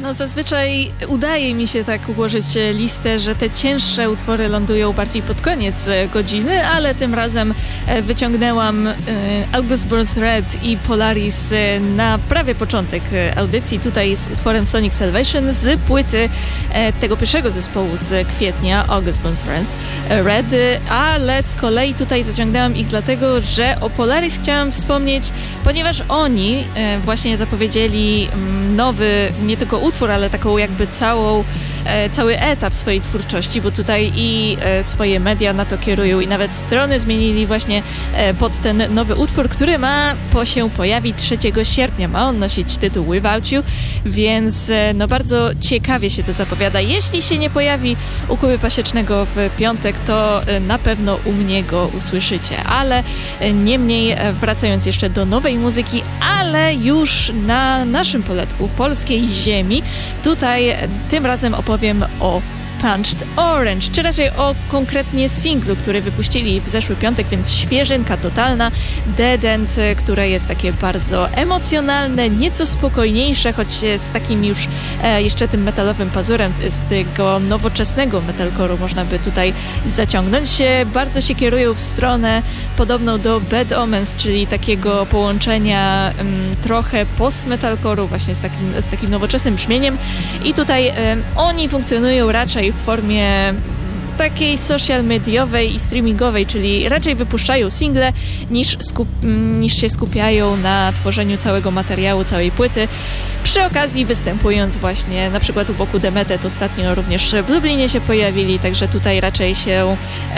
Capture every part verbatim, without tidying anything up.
No zazwyczaj udaje mi się tak ułożyć listę, że te cięższe utwory lądują bardziej pod koniec godziny, ale tym razem wyciągnęłam August Burns Red i Polaris na prawie początek audycji. Tutaj z utworem Sonic Salvation z płyty tego pierwszego zespołu z kwietnia, August Burns Red, ale z kolei tutaj zaciągnęłam ich dlatego, że o Polaris chciałam wspomnieć, ponieważ oni właśnie zapowiedzieli nowy, nie tylko utwór, ale taką jakby całą, e, cały etap swojej twórczości, bo tutaj i e, swoje media na to kierują i nawet strony zmienili właśnie e, pod ten nowy utwór, który ma po się pojawić trzeciego sierpnia. Ma on nosić tytuł Without You, więc e, no bardzo ciekawie się to zapowiada. Jeśli się nie pojawi u Kuby Pasiecznego w piątek, to e, na pewno u mnie go usłyszycie, ale e, niemniej e, wracając jeszcze do nowej muzyki, ale już na naszym poletku polskiej ziemi, tutaj tym razem opowiem o Punched Orange, czy raczej o konkretnie singlu, który wypuścili w zeszły piątek, więc świeżynka totalna, Dead End, które jest takie bardzo emocjonalne, nieco spokojniejsze, choć z takim już e, jeszcze tym metalowym pazurem z tego nowoczesnego metalcore'u można by tutaj zaciągnąć. Bardzo się kierują w stronę podobną do Bad Omens, czyli takiego połączenia m, trochę post-metalcore'u właśnie z takim, z takim nowoczesnym brzmieniem i tutaj e, oni funkcjonują raczej w formie takiej social mediowej i streamingowej, czyli raczej wypuszczają single niż, skup- niż się skupiają na tworzeniu całego materiału, całej płyty. Przy okazji występując właśnie na przykład u boku Demetet ostatnio również w Lublinie się pojawili, także tutaj raczej się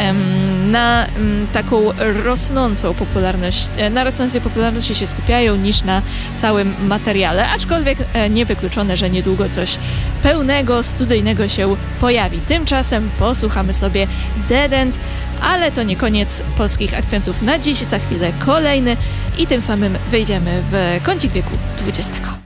em, na em, taką rosnącą popularność, na rosnącej popularności się skupiają niż na całym materiale, aczkolwiek e, niewykluczone, że niedługo coś pełnego, studyjnego się pojawi. Tymczasem posłuchamy sobie Dead End, ale to nie koniec polskich akcentów na dziś, za chwilę kolejny i tym samym wejdziemy w kącik wieku dwudziestego.